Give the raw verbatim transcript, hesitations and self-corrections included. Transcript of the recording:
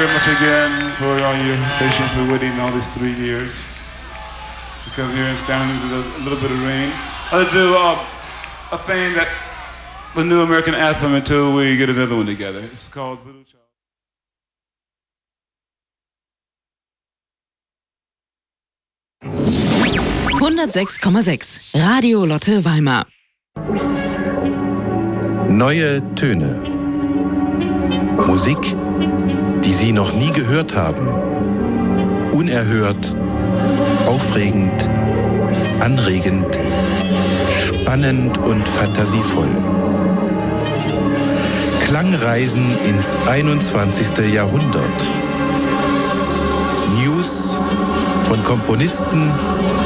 very much again for all your patience for waiting all these three years. Because we're in standing with a little bit of rain. I'll do uh, a thing that the new American anthem until we get another one together. It's called Voodoo Child. hundertsechs Komma sechs Radio Lotte Weimar. Neue Töne. Musik, die Sie noch nie gehört haben. Unerhört, aufregend, anregend, spannend und fantasievoll. Klangreisen ins einundzwanzigste. Jahrhundert. News von Komponisten,